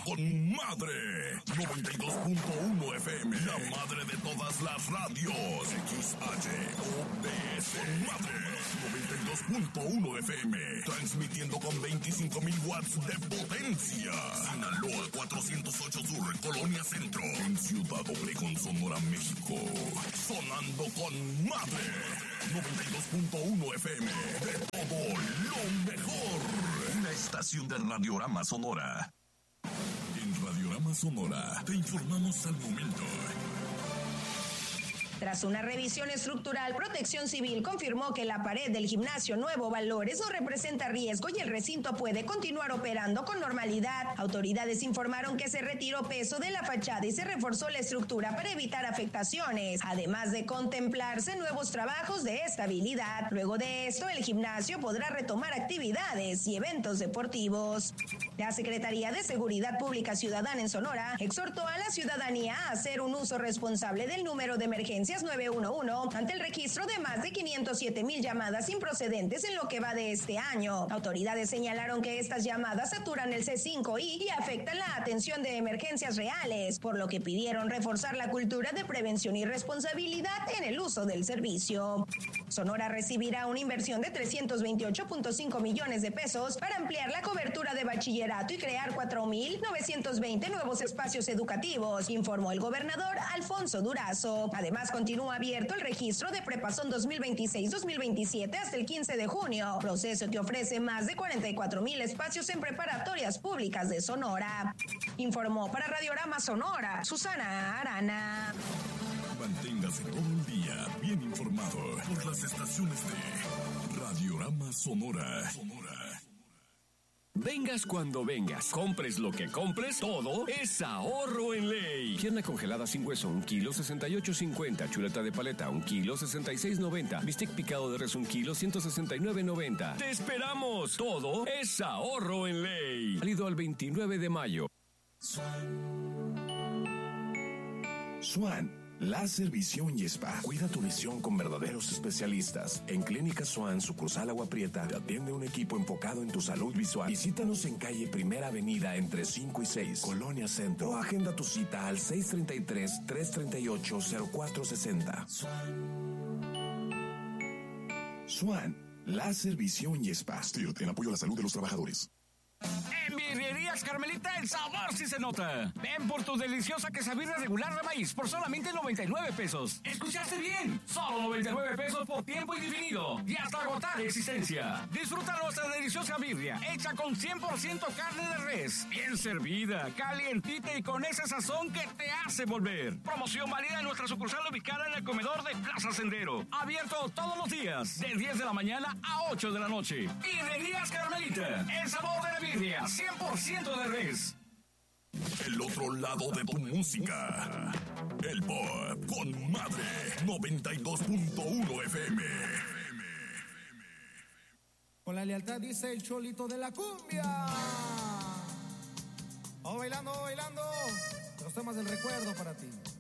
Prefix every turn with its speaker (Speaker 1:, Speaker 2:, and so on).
Speaker 1: con madre. 92.1 FM, la madre de todas las radios. XHOBS con madre. 92.1 FM, transmitiendo con 25,000 watts de potencia. Sinaloa 408 Sur, Colonia Centro, en Ciudad Obregón, Sonora, México. Sonando con madre. 92.1 FM, de todo lo mejor. Una estación de Radiorama Sonora. En Radiorama Sonora te informamos al momento.
Speaker 2: Tras una revisión estructural, Protección Civil confirmó que la pared del gimnasio Nuevo Valores no representa riesgo y el recinto puede continuar operando con normalidad. Autoridades informaron que se retiró peso de la fachada y se reforzó la estructura para evitar afectaciones, además de contemplarse nuevos trabajos de estabilidad. Luego de esto, el gimnasio podrá retomar actividades y eventos deportivos. La Secretaría de Seguridad Pública Ciudadana en Sonora exhortó a la ciudadanía a hacer un uso responsable del número de emergencia 911 ante el registro de más de 507,000 llamadas improcedentes en lo que va de este año. Autoridades señalaron que estas llamadas saturan el C5I y afectan la atención de emergencias reales, por lo que pidieron reforzar la cultura de prevención y responsabilidad en el uso del servicio. Sonora recibirá una inversión de 328.5 millones de pesos para ampliar la cobertura de bachillerato y crear 4,920 nuevos espacios educativos, informó el gobernador Alfonso Durazo. Además, continúa abierto el registro de Prepasón 2026-2027 hasta el 15 de junio, proceso que ofrece más de 44,000 espacios en preparatorias públicas de Sonora. Informó para Radiorama Sonora, Susana Arana.
Speaker 1: Manténgase todo el día bien informado por las estaciones de Radiorama Sonora.
Speaker 3: Vengas cuando vengas, compres lo que compres, todo es ahorro en ley. Pierna congelada sin hueso, 1 kilo 68.50. Chuleta de paleta, 1 kilo 66.90. Bistec picado de res, 1 kilo 169.90. ¡Te esperamos! Todo es ahorro en ley. Válido al 29 de mayo.
Speaker 4: Swan. Láser, visión y spa. Cuida tu visión con verdaderos especialistas. En Clínica Swan, sucursal Agua Prieta, te atiende un equipo enfocado en tu salud visual. Visítanos en calle Primera Avenida entre 5 y 6, Colonia Centro. O agenda tu cita al 633-338-0460. Swan, láser, visión y spa.
Speaker 1: Stirt en apoyo a la salud de los trabajadores.
Speaker 5: En Birrerías Carmelita el sabor sí se nota. Ven por tu deliciosa quesabirria regular de maíz por solamente 99 pesos. ¿Escuchaste bien? Solo 99 pesos por tiempo indefinido y hasta agotar existencia. Disfruta nuestra deliciosa birria hecha con 100% carne de res, bien servida, calientita y con ese sazón que te hace volver. Promoción válida en nuestra sucursal ubicada en el comedor de Plaza Sendero. Abierto todos los días de 10 de la mañana a 8 de la noche. Birrerías Carmelita, el sabor de la birria, 100% de res.
Speaker 1: El otro lado de tu música. El pop con madre. 92.1 FM.
Speaker 6: Con la lealtad dice el cholito de la cumbia. Oh, bailando, bailando. Los temas del recuerdo para ti.